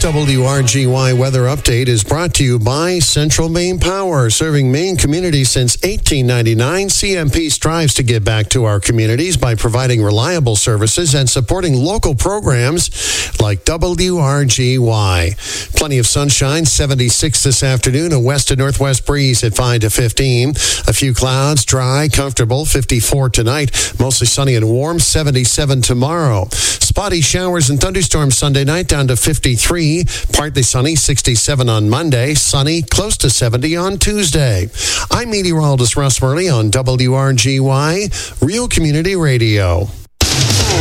WRGY weather update is brought to you by Central Maine Power, serving Maine communities since 1899. CMP strives to give back to our communities by providing reliable services and supporting local programs like WRGY. Plenty of sunshine, 76 this afternoon, a west to northwest breeze at 5 to 15. A few clouds, dry, comfortable, 54 tonight. Mostly sunny and warm, 77 tomorrow. Spotty showers and thunderstorms Sunday night, down to 53. Partly sunny, 67 on Monday. Sunny, close to 70 on Tuesday. I'm meteorologist Russ Murley on WRGY, Real Community Radio.